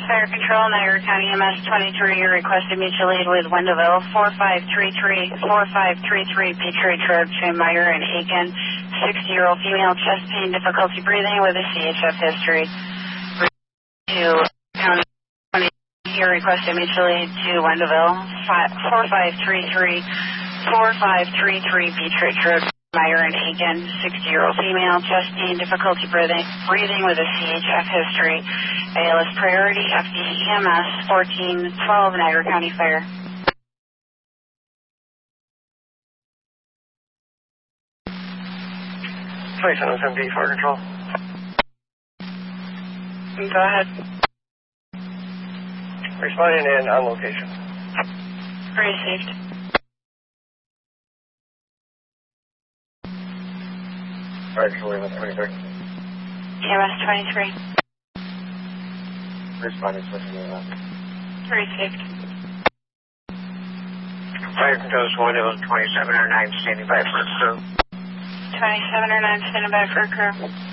Fire Control, Niagara County EMS 23, you're requesting mutual aid with Wendellville, 4533 Beechridge Road to Meyer and Aiken, 60-year-old female, chest pain, difficulty breathing with a CHF history. To County 20, you're requesting mutual aid to Wendellville, 4533 Beechridge Road, Meyer and Aiken, 60-year-old female, chest pain, difficulty breathing with a CHF history. ALS priority, FD EMS 1412, Niagara County Fire. Fire Control. Go ahead. Responding and on location. Received. Fire Control, EMS 23. EMS 23. Responding, switching EMS. Received. Fire Control, Wendellville 2709, standing by for a crew. 2709, standing by for a crew.